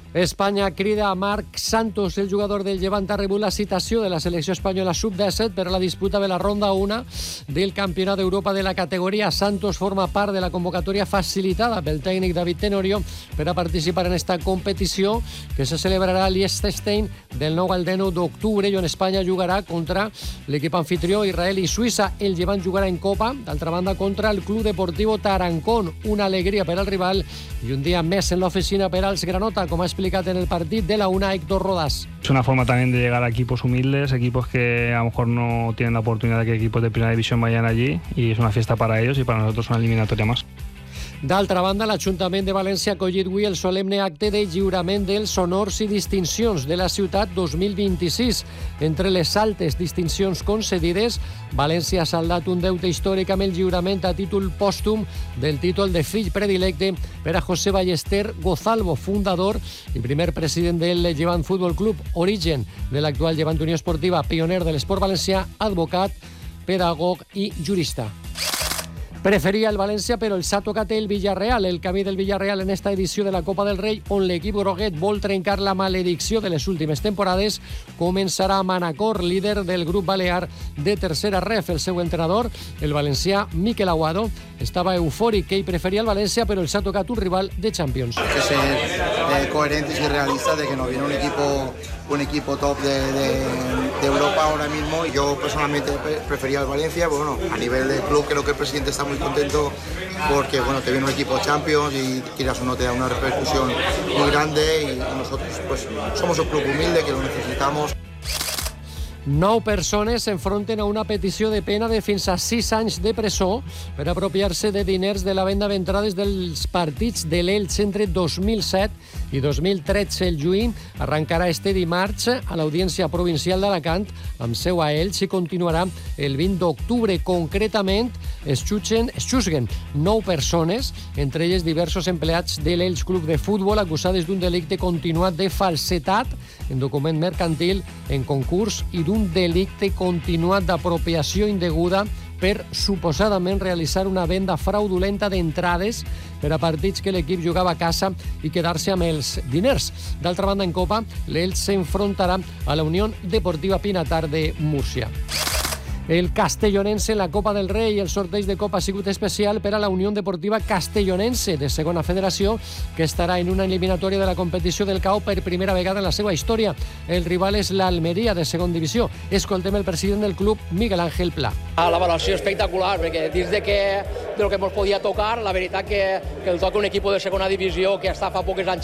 Espanya crida a Marc Santos, el jugador del Llevant, ha rebut la citació de la selecció espanyola sub-17 per a la disputa de la ronda 1 del Campionat d'Europa de la categoria. Santos forma part de la convocatòria facilitada pel tècnic David Tenorio per a participar en esta competició que se celebrarà a Liechtenstein del 9 al 19 d'octubre i on Espanya jugarà contra l'equip anfitrió Israel i Suïssa. El Llevant jugarà en Copa, d'altra banda, contra el Club Deportivo Tarancón. Una alegria per al rival i un dia més en l'oficina per als Granota, com ha explicat en el partit de la UNA Héctor Rodás. Es una forma también de llegar a equipos humildes, equipos que a lo mejor no tienen la oportunidad de que equipos de primera división vayan allí, y es una fiesta para ellos y para nosotros una eliminatoria más. D'altra banda, l'Ajuntament de València ha acollit avui el solemne acte de lliurament dels honors i distincions de la ciutat 2026. Entre les altes distincions concedides, València ha saldat un deute històric amb el lliurament a títol pòstum del títol de fill predilecte per a José Ballester Gozalvo, fundador i primer president del Llevant Futbol Club, origen de l'actual Llevant Unió Esportiva, pioner de l'esport valencià, advocat, pedagog i jurista. Preferia el València, però els ha tocat el Villarreal. El camí del Villarreal en esta edició de la Copa del Rei, on l'equip groguet vol trencar la maledicció de les últimes temporades, començarà a Manacor, líder del grup balear de tercera ref. El seu entrenador, el valencià Mikel Aguado, estava eufòric, que hi preferia el València, però els ha tocat un rival de Champions. Hay que ser coherentes y realistas de que nos viene un equipo top de Europa ahora mismo. Yo personalmente prefería el Valencia. Bueno, a nivel de club creo que el presidente está muy contento porque bueno, te viene un equipo Champions y quieras o no te da una repercusión muy grande, y nosotros pues somos un club humilde que lo necesitamos. 9 persones s'enfronten a una petició de pena de fins a 6 anys de presó per apropiar-se de diners de la venda d'entrades dels partits de l'Elx entre 2007 i 2013. El juí arrencarà este dimarts a l'Audiència Provincial d'Alacant amb seu a Elx i continuarà el 20 d'octubre. Concretament, es juzguen 9 persones, entre elles diversos empleats de l'Elx Club de Futbol, acusades d'un delicte continuat de falsetat en document mercantil, en concurs, i d'un delicte continuat d'apropiació indeguda per suposadament realitzar una venda fraudulenta d'entrades per a partits que l'equip jugava a casa i quedar-se amb els diners. D'altra banda, en Copa, l'Elx s'enfrontarà a la Unió Deportiva Pinatar de Múrcia. El castellonense en la Copa del Rei. El sorteig de Copa ha sigut especial per a la Unió Deportiva Castellonense de segona federació, que estarà en una eliminatòria de la competició del CAO per primera vegada en la seva història. El rival és l'Almeria, de segona divisió. Escoltem el president del club, Miguel Ángel Pla. La valoració espectacular, perquè dins de lo que ens podia tocar, la veritat que el toca un equip de segona divisió que està fa pocs anys